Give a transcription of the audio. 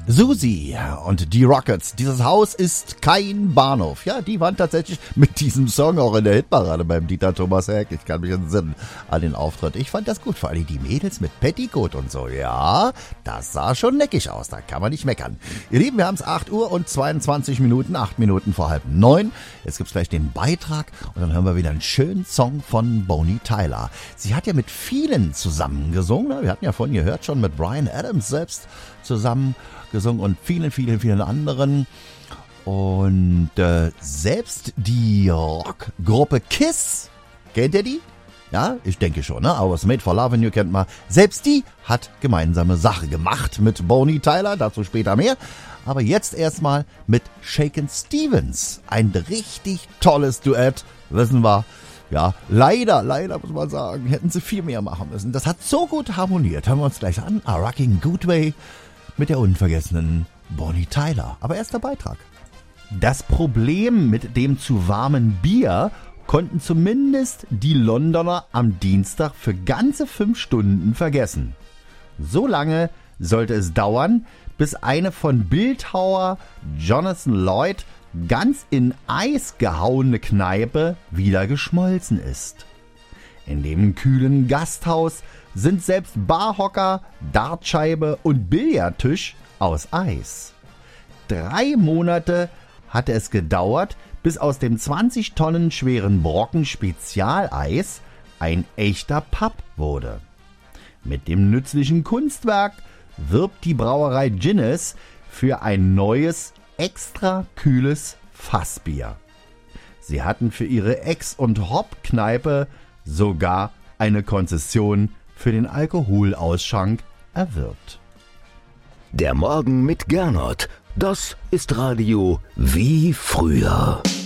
Susi und die Rockets. Dieses Haus ist kein Bahnhof. Ja, die waren tatsächlich mit diesem Song auch in der Hitparade beim Dieter Thomas Heck. Ich kann mich entsinnen an den Auftritt. Ich fand das gut, vor allem die Mädels mit Petticoat und so. Ja, das sah schon neckig aus, da kann man nicht meckern. Ihr Lieben, wir haben es 8 Uhr und 22 Minuten, 8 Minuten vor 8:30. Jetzt gibt's gleich den Beitrag und dann hören wir wieder einen schönen Song von Bonnie Tyler. Sie hat ja mit vielen zusammen gesungen. Wir hatten ja vorhin gehört, schon mit Bryan Adams selbst zusammen gesungen und vielen anderen. Und selbst die Rockgruppe Kiss, kennt ihr die? Ja, ich denke schon, ne? I Was Made for Lovin' You kennt man. Selbst die hat gemeinsame Sache gemacht mit Bonnie Tyler, dazu später mehr. Aber jetzt erstmal mit Shakin' Stevens. Ein richtig tolles Duett, wissen wir. Ja, leider muss man sagen, hätten sie viel mehr machen müssen. Das hat so gut harmoniert. Hören wir uns gleich an. A Rockin' Good Way mit der unvergessenen Bonnie Tyler. Aber erst der Beitrag. Das Problem mit dem zu warmen Bier konnten zumindest die Londoner am Dienstag für ganze 5 Stunden vergessen. So lange sollte es dauern, bis eine von Bildhauer Jonathan Lloyd ganz in Eis gehauene Kneipe wieder geschmolzen ist. In dem kühlen Gasthaus sind selbst Barhocker, Dartscheibe und Billardtisch aus Eis. 3 Monate hatte es gedauert, bis aus dem 20 Tonnen schweren Brocken Spezialeis ein echter Pub wurde. Mit dem nützlichen Kunstwerk wirbt die Brauerei Guinness für ein neues, extra kühles Fassbier. Sie hatten für ihre Ex- und Hop-Kneipe sogar eine Konzession für den Alkoholausschank erwirbt. Der Morgen mit Gernot, das ist Radio wie früher.